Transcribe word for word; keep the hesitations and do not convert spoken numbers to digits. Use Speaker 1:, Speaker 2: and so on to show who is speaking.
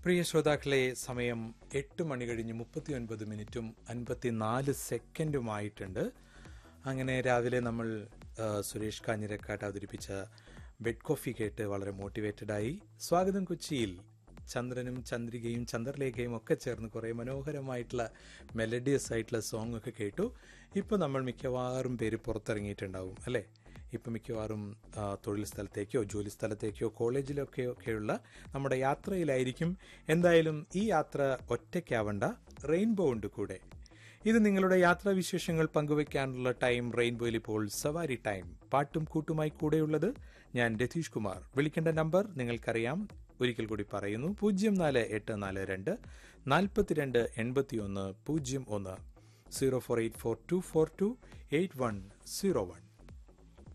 Speaker 1: പ്രിയ ശ്രോതാക്കളെ, സമയം എട്ട് മണി കഴിഞ്ഞ് മുപ്പത്തി ഒൻപത് മിനിറ്റും അൻപത്തിനാല് സെക്കൻഡുമായിട്ടുണ്ട്. അങ്ങനെ രാവിലെ നമ്മൾ സുരേഷ് കാഞ്ഞിരക്കാട്ട് അവതരിപ്പിച്ച ബെഡ് കോഫി കേട്ട് വളരെ മോട്ടിവേറ്റഡായി. സ്വാഗതം കൊച്ചിയിൽ ചന്ദ്രനും ചന്ദ്രികയും ചന്ദ്രലേഖയും ഒക്കെ ചേർന്ന് കുറേ മനോഹരമായിട്ടുള്ള മെലഡിയസ് ആയിട്ടുള്ള സോങ് ഒക്കെ കേട്ടു. ഇപ്പോൾ നമ്മൾ മിക്കവാറും പേര് പുറത്തിറങ്ങിയിട്ടുണ്ടാവും അല്ലേ? ഇപ്പം മിക്കവാറും തൊഴിൽ സ്ഥലത്തേക്കോ ജോലി സ്ഥലത്തേക്കോ കോളേജിലൊക്കെ ഒക്കെയുള്ള നമ്മുടെ യാത്രയിലായിരിക്കും. എന്തായാലും ഈ യാത്ര ഒറ്റയ്ക്കാവണ്ട, റെയിൻബോ ഉണ്ട് കൂടെ. ഇത് നിങ്ങളുടെ യാത്രാവിശേഷങ്ങൾ പങ്കുവയ്ക്കാനുള്ള ടൈം. റെയിൻബോയിൽ ഇപ്പോൾ സവാരി ടൈം. പാട്ടും കൂട്ടുമായി കൂടെയുള്ളത് ഞാൻ രതീഷ് കുമാർ. വിളിക്കേണ്ട നമ്പർ നിങ്ങൾക്കറിയാം, ഒരിക്കൽ കൂടി പറയുന്നു. പൂജ്യം നാല് എട്ട് നാല് രണ്ട് നാൽപ്പത്തിരണ്ട് എൺപത്തി ഒന്ന് പൂജ്യം ഒന്ന് zero four eight four to four to eight one zero one.